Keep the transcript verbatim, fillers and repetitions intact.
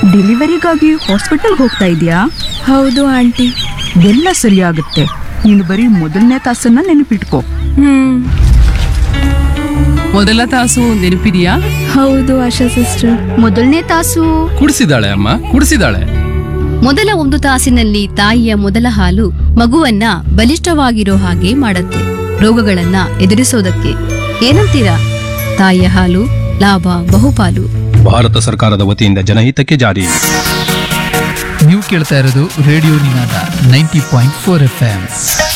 ಡೆಲಿವರಿಗಾಗಿ ಹಾಸ್ಪಿಟಲ್ಗೆ ಹೋಗ್ತಾ ಇದೆಯಾ? ಹೌದು ಆಂಟಿ. ಎಲ್ಲ ಸರಿಯಾಗುತ್ತೆ. ನೀನು ಬರೀ ಮೊದಲನೇ ತಾಸನ್ನ ನೆನಪಿಟ್ಕೋ. ಹ್ಮ್ ಮೊದಲ ತಾಸು ನೆನಪಿದೆಯಾ? ಹೌದು ಆಶಾ ಸಿಸ್ಟರ್. ಮೊದಲನೇ ತಾಸು ಕುಡಿಸಿದಾಳೆ ಅಮ್ಮ, ಕುಡಿಸಿದಾಳೆ. ಮೊದಲ ಒಂದು ತಾಸಿನಲ್ಲಿ ತಾಯಿಯ ಮೊದಲ ಹಾಲು ಮಗುವನ್ನ ಬಲಿಷ್ಠವಾಗಿರೋ ಹಾಗೆ ಮಾಡುತ್ತೆ, ರೋಗಗಳನ್ನ ಎದುರಿಸೋದಕ್ಕೆ. ಏನಂತೀರಾ? ತಾಯಿಯ ಹಾಲು ಲಾಭ ಬಹುಪಾಲು. ಭಾರತ ಸರ್ಕಾರದ ವತಿಯಿಂದ ಜನಹಿತಕ್ಕೆ ಜಾರಿ. ನೀವು ಕೇಳ್ತಾ ಇರೋದು ರೇಡಿಯೋ ನಿನಾದ ninety point four F M.